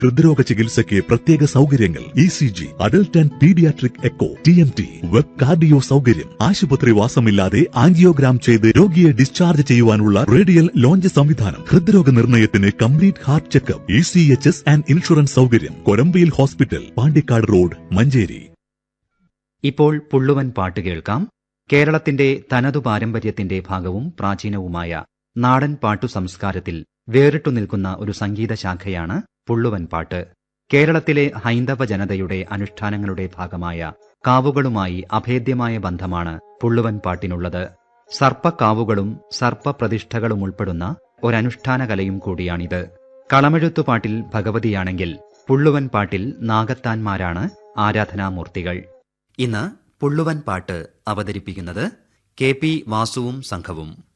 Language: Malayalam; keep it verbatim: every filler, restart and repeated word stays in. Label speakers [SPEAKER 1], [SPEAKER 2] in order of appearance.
[SPEAKER 1] ഹൃദ്രോഗ ചികിത്സയ്ക്ക് പ്രത്യേക സൗകര്യങ്ങൾ, E C G, adult and paediatric echo, T M T, web cardio സൗകര്യം, ആശുപത്രി വാസമില്ലാതെ ആൻജിയോഗ്രാം ചെയ്ത് രോഗിയെ ഡിസ്ചാർജ് ചെയ്യുവാനുള്ള റേഡിയൽ ലോഞ്ച് സംവിധാനം, ഹൃദ്രോഗ നിർണയത്തിന് complete heart checkup, E C H S and insurance സൗകര്യം, കൊരമ്പയിൽ ഹോസ്പിറ്റൽ, പാണ്ടിക്കാട് റോഡ്, മഞ്ചേരി.
[SPEAKER 2] ഇപ്പോൾ പുള്ളുവൻ പാട്ട് കേൾക്കാം. കേരളത്തിന്റെ തനതു പാരമ്പര്യത്തിന്റെ ഭാഗവും പ്രാചീനവുമായ നാടൻ പാട്ടു സംസ്കാരത്തിൽ വേറിട്ടു നിൽക്കുന്ന ഒരു സംഗീത ശാഖയാണ് പുള്ളുവൻ പാട്ട്. കേരളത്തിലെ ഹൈന്ദവ ജനതയുടെ അനുഷ്ഠാനങ്ങളുടെ ഭാഗമായ കാവുകളുമായി അഭേദ്യമായ ബന്ധമാണ് പുള്ളുവൻ പാട്ടിനുള്ളത്. സർപ്പക്കാവുകളും സർപ്പപ്രതിഷ്ഠകളും ഉൾപ്പെടുന്ന ഒരനുഷ്ഠാന കലയും കൂടിയാണിത്. കളമെഴുത്തുപാട്ടിൽ ഭഗവതിയാണെങ്കിൽ പുള്ളുവൻ പാട്ടിൽ നാഗത്താന്മാരാണ് ആരാധനാമൂർത്തികൾ. ഇന്ന് പുള്ളുവൻ പാട്ട് അവതരിപ്പിക്കുന്നത് കെ പി വാസുവും സംഘവും.